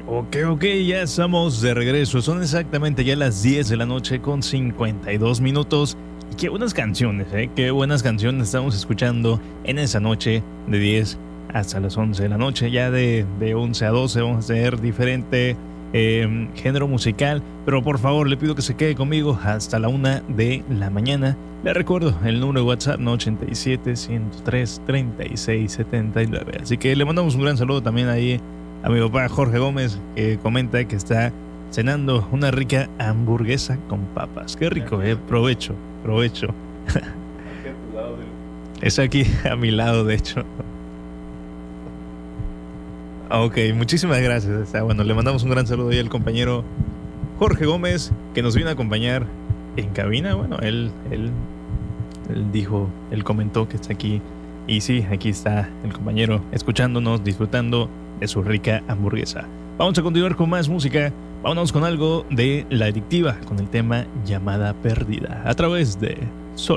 Ok, ya estamos de regreso. Son exactamente ya las 10 de la noche con 52 minutos. Y qué buenas canciones, ¿eh? Qué buenas canciones estamos escuchando en esa noche de 10 hasta las 11 de la noche. Ya de 11 a 12 vamos a tener diferente género musical. Pero por favor, le pido que se quede conmigo hasta la 1 de la mañana. Le recuerdo el número de WhatsApp, no 87 103 36 79. Así que le mandamos un gran saludo también ahí a mi papá Jorge Gómez, que comenta que está cenando una rica hamburguesa con papas. Qué rico, provecho. Es aquí a mi lado, de hecho. Ok, muchísimas gracias. Bueno, le mandamos un gran saludo ahí al compañero Jorge Gómez, que nos viene a acompañar en cabina. Bueno, él dijo, él comentó que está aquí. Y sí, aquí está el compañero escuchándonos, disfrutando de su rica hamburguesa. Vamos a continuar con más música. Vámonos con algo de La Adictiva, con el tema Llamada Perdida, a través de Sol.